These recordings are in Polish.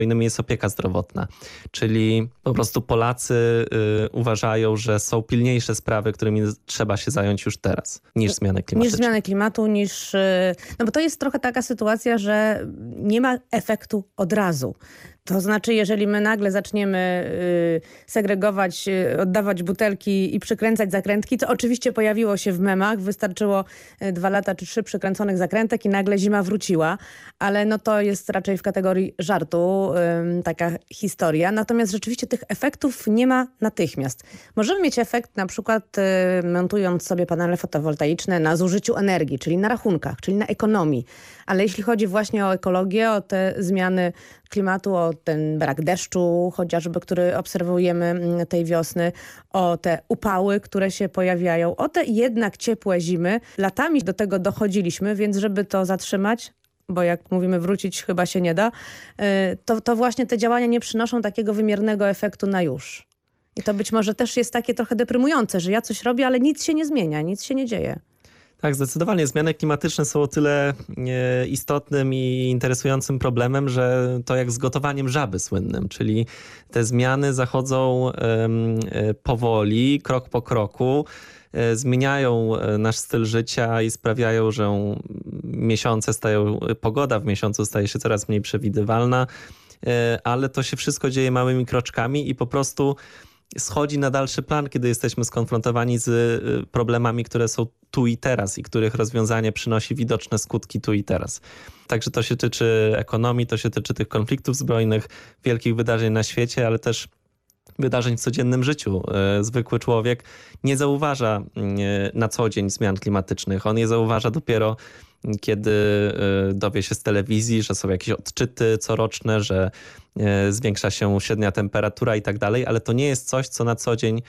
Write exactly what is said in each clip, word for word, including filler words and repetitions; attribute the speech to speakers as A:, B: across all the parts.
A: Innym jest opieka zdrowotna, czyli po prostu Polacy y, uważają, że są pilniejsze sprawy, którymi trzeba się zająć już teraz, niż zmiany klimatyczne.
B: Niż zmiany klimatu, niż... No bo to jest trochę taka sytuacja, że nie ma efektu od razu. To znaczy, jeżeli my nagle zaczniemy y, segregować, y, oddawać butelki i przykręcać zakrętki, to oczywiście pojawiło się w memach, wystarczyło y, dwa lata czy trzy przykręconych zakrętek i nagle zima wróciła, ale no to jest raczej w kategorii żartu y, taka historia. Natomiast rzeczywiście tych efektów nie ma natychmiast. Możemy mieć efekt na przykład y, montując sobie panele fotowoltaiczne na zużyciu energii, czyli na rachunkach, czyli na ekonomii. Ale jeśli chodzi właśnie o ekologię, o te zmiany klimatu, o ten brak deszczu chociażby, który obserwujemy tej wiosny, o te upały, które się pojawiają, o te jednak ciepłe zimy. Latami do tego dochodziliśmy, więc żeby to zatrzymać, bo jak mówimy wrócić chyba się nie da, to, to właśnie te działania nie przynoszą takiego wymiernego efektu na już. I to być może też jest takie trochę deprymujące, że ja coś robię, ale nic się nie zmienia, nic się nie dzieje.
A: Tak, zdecydowanie. Zmiany klimatyczne są o tyle e, istotnym i interesującym problemem, że to jak z gotowaniem żaby słynnym, czyli te zmiany zachodzą e, e, powoli, krok po kroku, e, zmieniają nasz styl życia i sprawiają, że miesiące stają, pogoda w miesiącu staje się coraz mniej przewidywalna, e, ale to się wszystko dzieje małymi kroczkami i po prostu schodzi na dalszy plan, kiedy jesteśmy skonfrontowani z problemami, które są tu i teraz i których rozwiązanie przynosi widoczne skutki tu i teraz. Także to się tyczy ekonomii, to się tyczy tych konfliktów zbrojnych, wielkich wydarzeń na świecie, ale też wydarzeń w codziennym życiu. Zwykły człowiek nie zauważa na co dzień zmian klimatycznych. On je zauważa dopiero kiedy dowie się z telewizji, że są jakieś odczyty coroczne, że zwiększa się średnia temperatura i tak dalej, ale to nie jest coś, co na co dzień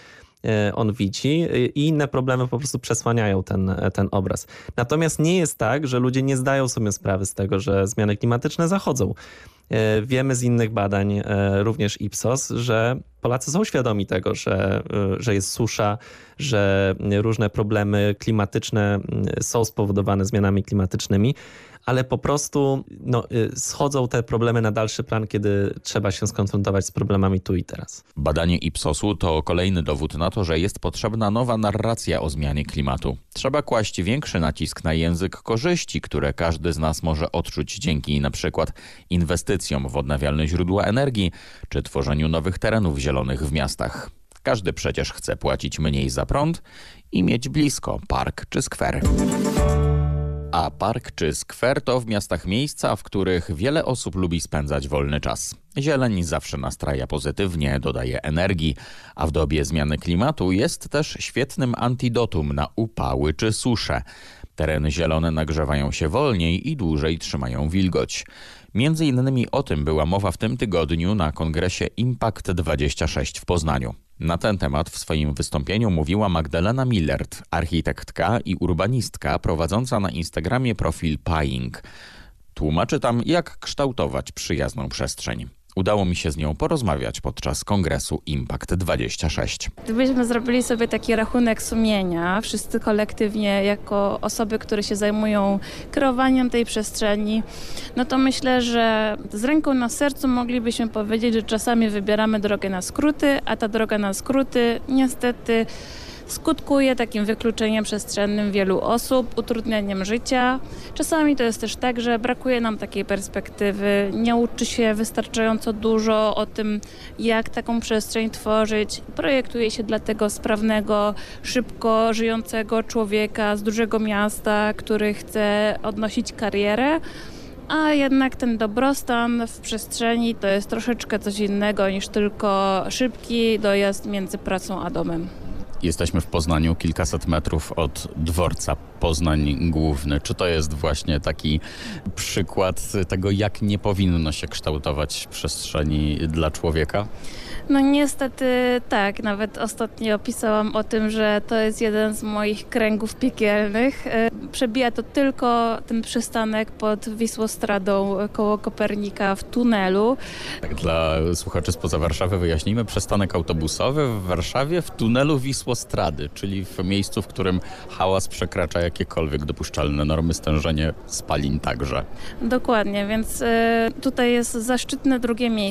A: on widzi i inne problemy po prostu przesłaniają ten, ten obraz. Natomiast nie jest tak, że ludzie nie zdają sobie sprawy z tego, że zmiany klimatyczne zachodzą. Wiemy z innych badań, również Ipsos, że Polacy są świadomi tego, że, że jest susza, że różne problemy klimatyczne są spowodowane zmianami klimatycznymi, ale po prostu no, schodzą te problemy na dalszy plan, kiedy trzeba się skonfrontować z problemami tu i teraz.
C: Badanie Ipsosu to kolejny dowód na to, że jest potrzebna nowa narracja o zmianie klimatu. Trzeba kłaść większy nacisk na język korzyści, które każdy z nas może odczuć dzięki na przykład inwestycjom w odnawialne źródła energii czy tworzeniu nowych terenów zielonych w miastach. Każdy przecież chce płacić mniej za prąd i mieć blisko park czy skwer. A park czy skwer to w miastach miejsca, w których wiele osób lubi spędzać wolny czas. Zieleń zawsze nastraja pozytywnie, dodaje energii, a w dobie zmiany klimatu jest też świetnym antidotum na upały czy susze. Tereny zielone nagrzewają się wolniej i dłużej trzymają wilgoć. Między innymi o tym była mowa w tym tygodniu na kongresie Impact dwadzieścia sześć w Poznaniu. Na ten temat w swoim wystąpieniu mówiła Magdalena Millert, architektka i urbanistka prowadząca na Instagramie profil Paying. Tłumaczy tam, jak kształtować przyjazną przestrzeń. Udało mi się z nią porozmawiać podczas kongresu Impact dwadzieścia sześć.
D: Gdybyśmy zrobili sobie taki rachunek sumienia, wszyscy kolektywnie jako osoby, które się zajmują kreowaniem tej przestrzeni, no to myślę, że z ręką na sercu moglibyśmy powiedzieć, że czasami wybieramy drogę na skróty, a ta droga na skróty niestety skutkuje takim wykluczeniem przestrzennym wielu osób, utrudnianiem życia. Czasami to jest też tak, że brakuje nam takiej perspektywy, nie uczy się wystarczająco dużo o tym, jak taką przestrzeń tworzyć. Projektuje się dla tego sprawnego, szybko żyjącego człowieka z dużego miasta, który chce odnosić karierę. A jednak ten dobrostan w przestrzeni to jest troszeczkę coś innego niż tylko szybki dojazd między pracą a domem.
C: Jesteśmy w Poznaniu, kilkaset metrów od dworca Poznań Główny. Czy to jest właśnie taki przykład tego, jak nie powinno się kształtować przestrzeni dla człowieka?
D: No niestety tak, nawet ostatnio pisałam o tym, że to jest jeden z moich kręgów piekielnych. Przebija to tylko ten przystanek pod Wisłostradą koło Kopernika w tunelu.
C: Tak, dla słuchaczy spoza Warszawy wyjaśnijmy, przystanek autobusowy w Warszawie w tunelu Wisłostrady. autostrady, czyli w miejscu, w którym hałas przekracza jakiekolwiek dopuszczalne normy, stężenie spalin także.
D: Dokładnie, więc y, tutaj jest zaszczytne drugie miejsce.